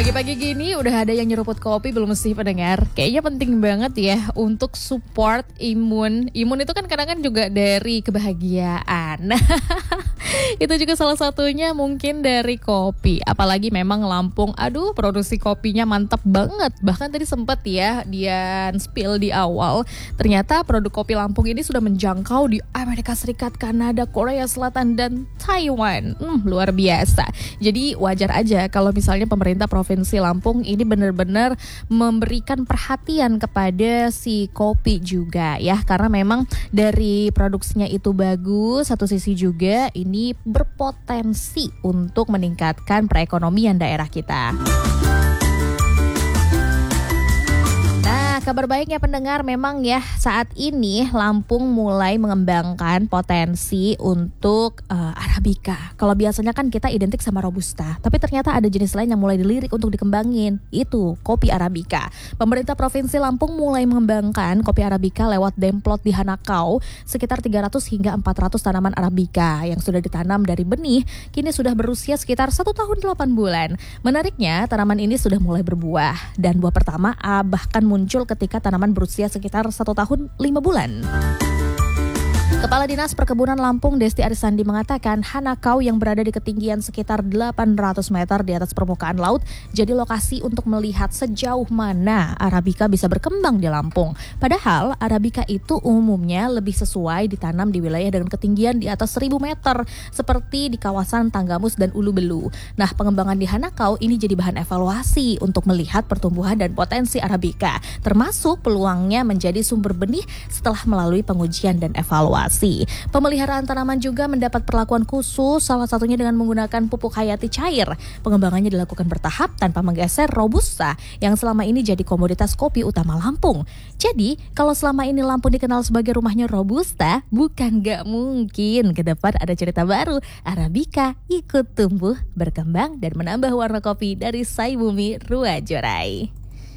Pagi-pagi gini udah ada yang nyeruput kopi belum sih pendengar? Kayaknya penting banget ya untuk support imun. Imun itu kan kadang-kadang juga dari kebahagiaan. Itu juga salah satunya mungkin dari kopi. Apalagi memang Lampung, aduh produksi kopinya mantap banget. Bahkan tadi sempat ya dia spill di awal. Ternyata produk kopi Lampung ini sudah menjangkau di Amerika Serikat, Kanada, Korea Selatan, dan Taiwan. Luar biasa. Jadi wajar aja kalau misalnya pemerintah Provinsi Lampung ini benar-benar memberikan perhatian kepada si kopi juga ya. Karena memang dari produksinya itu bagus, satu sisi juga ini berpotensi untuk meningkatkan perekonomian daerah kita. Kabar baiknya pendengar, memang ya saat ini Lampung mulai mengembangkan potensi untuk Arabica. Kalau biasanya kan kita identik sama Robusta, tapi ternyata ada jenis lain yang mulai dilirik untuk dikembangin, itu kopi Arabica. Pemerintah Provinsi Lampung mulai mengembangkan kopi Arabica lewat demplot di Hanakau. Sekitar 300 hingga 400 tanaman Arabica yang sudah ditanam dari benih kini sudah berusia sekitar 1 tahun 8 bulan. Menariknya tanaman ini sudah mulai berbuah, dan buah pertama bahkan muncul ketika tanaman berusia sekitar 1 tahun 5 bulan. Kepala Dinas Perkebunan Lampung Desti Arisandi mengatakan Hanakau yang berada di ketinggian sekitar 800 meter di atas permukaan laut jadi lokasi untuk melihat sejauh mana Arabica bisa berkembang di Lampung. Padahal Arabica itu umumnya lebih sesuai ditanam di wilayah dengan ketinggian di atas 1000 meter seperti di kawasan Tanggamus dan Ulu Belu. Nah, pengembangan di Hanakau ini jadi bahan evaluasi untuk melihat pertumbuhan dan potensi Arabica, termasuk peluangnya menjadi sumber benih setelah melalui pengujian dan evaluasi. Pemeliharaan tanaman juga mendapat perlakuan khusus, salah satunya dengan menggunakan pupuk hayati cair. Pengembangannya dilakukan bertahap tanpa menggeser Robusta yang selama ini jadi komoditas kopi utama Lampung. Jadi, kalau selama ini Lampung dikenal sebagai rumahnya Robusta, bukan gak mungkin ke depan ada cerita baru. Arabica ikut tumbuh, berkembang, dan menambah warna kopi dari Sai Bumi Ruwajorai.